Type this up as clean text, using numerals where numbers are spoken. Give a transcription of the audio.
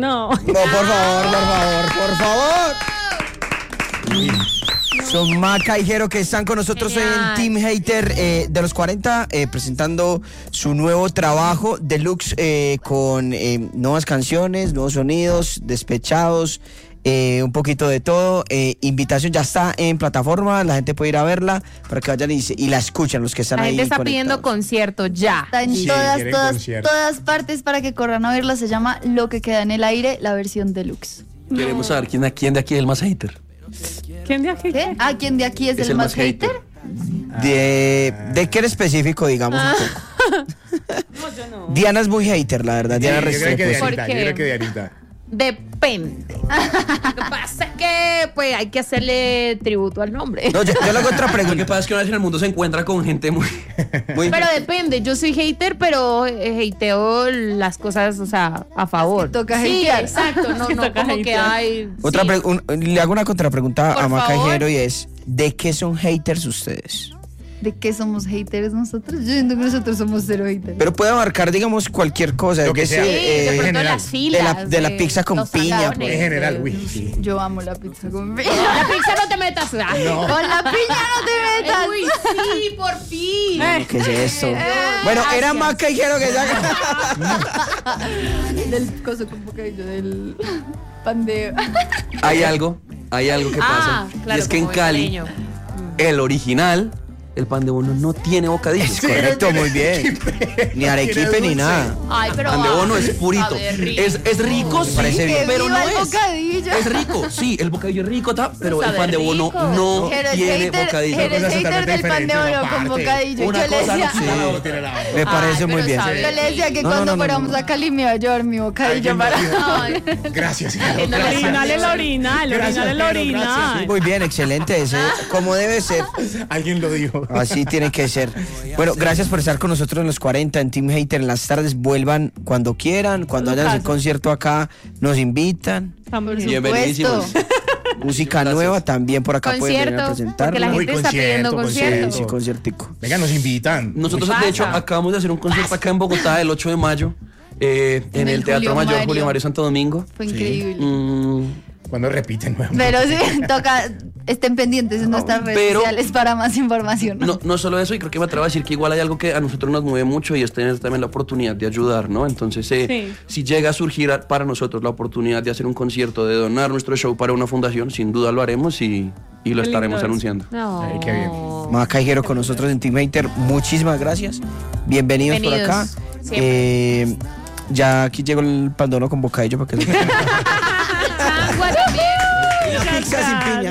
No. No, por favor. Son Maca y Jero que están con nosotros hoy en Team Hater de los 40, presentando su nuevo trabajo deluxe con nuevas canciones, nuevos sonidos, despechados, un poquito de todo. Invitación ya está en plataforma, la gente puede ir a verla para que vayan y la escuchen los que están ahí. La gente está conectados. pidiendo concierto ya. Está en todas partes para que corran a verla. Se llama Lo que queda en el aire, la versión deluxe. Queremos saber quién de aquí es el más hater. ¿Quién de aquí? ¿Qué? ¿Quién de aquí es el más hater? ¿De qué en específico, digamos, un poco? No, yo no. Diana es muy hater, la verdad. Diana Yo creo que Restrepo. Dianita, yo creo que Dianita. Depende. Lo que pasa es que pues hay que hacerle tributo al nombre. No, yo le hago otra Lo que pregunta. pasa es que una vez en el mundo se encuentra con gente muy Pero depende, yo soy hater, pero hateo las cosas, o sea, a favor. que toca sí, hatear. exacto, no Toca como que hatear. hay... Otra sí. le hago una contrapregunta Por a Maca favor. y Jero y es: ¿de qué son haters ustedes? ¿De qué somos haters nosotros? Yo siento que nosotros somos cero haters. Pero puede abarcar, digamos, cualquier cosa. Lo que es sea. decir, Sí, de pronto general. las filas. de la pizza con los piña, salones, pues. En general, uy, sí. Yo amo la pizza con piña. La pizza no te metas. Con la piña no te metas. Uy, sí, por fin. ¿Qué es esto? Bueno, era gracias. Maca y Jero que ya. Del coso con bocadillo, del pan de... hay algo que pasa. Claro, y es que en como Cali, caleño. el original, el pan de bono no tiene bocadillos. Correcto, muy bien. Ni arequipe ni nada. Ay, pero Pan de bono es purito. a ver, rico. Es rico, sí, parece bien. pero no ¡Viva el es. bocadillo! Es rico, sí, el bocadillo es rico, pero el Sabe pan de bono rico. no Eres tiene bocadillo. eres Cosa hater totalmente del pan de diferente, oro aparte. con bocadillo. Una Yo le cosa no decía... quita la otra. Tiene la- Me parece Ay, muy pero bien. sabe. Yo le decía que No, cuando no, fuéramos a Cali me iba a llevar mi bocadillo Alguien para... lo dijo. Ay, Gracias, no El le original es el original, el Gracias, original es el Jero, original. Muy bien, excelente. Ese, como debe ser. Alguien lo dijo. Así tiene que ser. Bueno, gracias por estar con nosotros en los 40 en Team Hater en las tardes. Vuelvan cuando quieran, cuando hayan el concierto acá, nos invitan. Bienvenidísimos. Música nueva también por acá pueden venir a concierto, porque la presentarla. gente está pidiendo concierto. Sí, conciertico. Venga, nos invitan. Nosotros, ¿Qué de hecho, pasa? acabamos de hacer un concierto acá en Bogotá el 8 de mayo, en el Teatro Julio Mayor Mario. Julio Mario Santo Domingo. Fue increíble. Cuando repiten nuevamente. Pero sí, toca... Estén pendientes en nuestras redes pero- sociales para más información. No solo eso, y creo que me atrevo a decir que igual hay algo que a nosotros nos mueve mucho y es tener también la oportunidad de ayudar, ¿no? Entonces, Sí. si llega a surgir para nosotros la oportunidad de hacer un concierto, de donar nuestro show para una fundación, sin duda lo haremos y lo Qué estaremos lindo. anunciando. No. Ay, qué bien. Maca y Jero con nosotros en Team Hater. Muchísimas gracias. Bienvenidos por acá. Bienvenidos, siempre. Ya aquí llegó el pandono con bocadillo para que